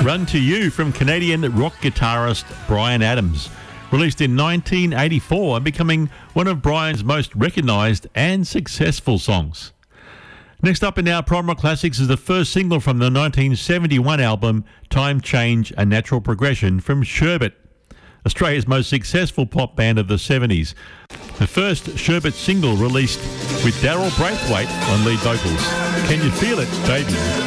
Run to You from Canadian rock guitarist Bryan Adams. Released in 1984 and becoming one of Bryan's most recognised and successful songs. Next up in our Prime Rock Classics is the first single from the 1971 album Time Change, A Natural Progression from Sherbet, Australia's most successful pop band of the 70s. The first Sherbet single released with Daryl Braithwaite on lead vocals. Can You Feel It, Baby?